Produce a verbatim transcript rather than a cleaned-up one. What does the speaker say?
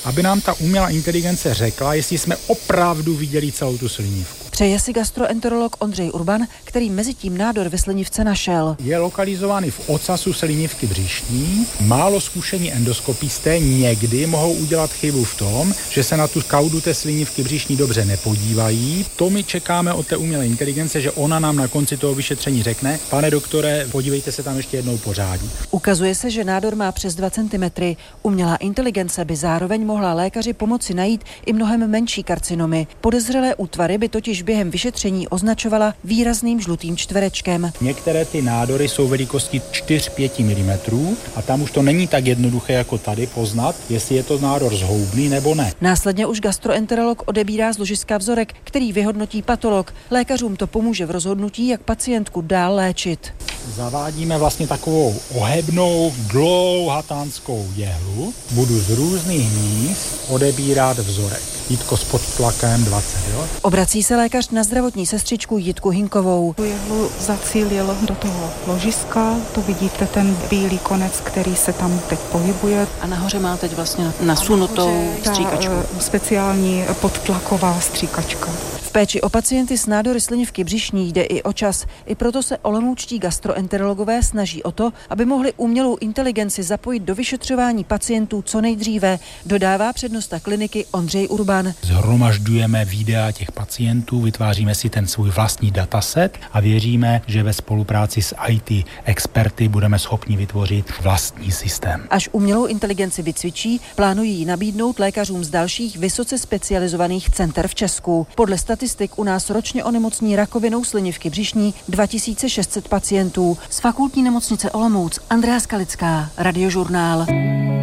aby nám ta umělá inteligence řekla, jestli jsme opravdu viděli celou tu slinivku. Přeje si gastroenterolog Ondřej Urban, který mezi tím nádor ve slinivce našel. Je lokalizovaný v ocasu slinivky břišní. Málo zkušení endoskopisté někdy mohou udělat chybu v tom, že se na tu kaudu té slinivky břišní dobře nepodívají. To my čekáme od té umělé inteligence, že ona nám na konci toho vyšetření řekne: pane doktore, podívejte se tam ještě jednou pořádně. Ukazuje se, že nádor má přes dva centimetry. Umělá inteligence by zároveň mohla lékaři pomoci najít i mnohem menší karcinomy. Podezřelé útvary by totiž během vyšetření označovala výrazným žlutým čtverečkem. Některé ty nádory jsou velikosti čtyři až pět milimetrů a tam už to není tak jednoduché jako tady poznat, jestli je to nádor zhoubný nebo ne. Následně už gastroenterolog odebírá z ložiska vzorek, který vyhodnotí patolog. Lékařům to pomůže v rozhodnutí, jak pacientku dál léčit. Zavádíme vlastně takovou ohebnou dlouhatánskou jehlu. Budu z různých hnízd odebírat vzorek. Jitko s podtlakem dvacet, jo? Obrací se lékař na zdravotní sestřičku Jitku Hinkovou. Tu jehlu zacílil do toho ložiska, tu vidíte ten bílý konec, který se tam teď pohybuje. A nahoře má teď vlastně nasunutou stříkačku. Speciální podtlaková stříkačka. V péči o pacienty s nádory slinivky břišní jde i o čas. I proto se olomoučtí gastroenterologové snaží o to, aby mohli umělou inteligenci zapojit do vyšetřování pacientů co nejdříve, dodává přednosta kliniky Ondřej Urban. Zhromažďujeme videa těch pacientů, vytváříme si ten svůj vlastní dataset a věříme, že ve spolupráci s í té experty budeme schopni vytvořit vlastní systém. Až umělou inteligenci vycvičí, plánují ji nabídnout lékařům z dalších vysoce specializovaných center v Česku. Podle statistik u nás ročně onemocní rakovinou slinivky břišní dva tisíce šest set pacientů. Z fakultní nemocnice Olomouc Andrea Skalická, Radiožurnál.